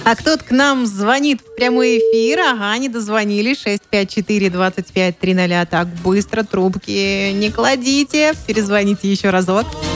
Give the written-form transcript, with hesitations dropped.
А кто-то к нам звонит в прямой эфир. Ага, не дозвонились. 654-2530. Так быстро трубки не кладите. Перезвоните еще разок.